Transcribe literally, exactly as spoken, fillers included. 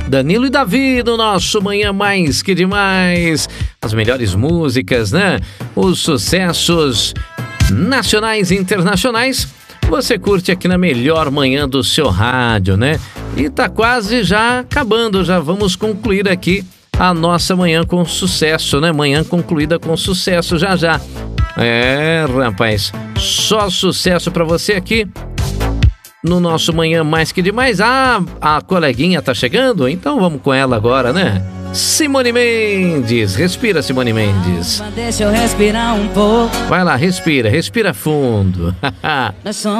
Danilo e Davi no nosso Manhã Mais Que Demais. As melhores músicas, né? Os sucessos nacionais e internacionais. Você curte aqui na melhor manhã do seu rádio, né? E tá quase já acabando, já vamos concluir aqui a nossa manhã com sucesso, né? Manhã concluída com sucesso já já. É, rapaz, só sucesso pra você aqui no nosso Manhã Mais Que Demais. Ah, a coleguinha tá chegando? Então vamos com ela agora, né? Simone Mendes, respira, Simone Mendes. Deixa eu respirar um pouco. Vai lá, respira, respira fundo. Nós somos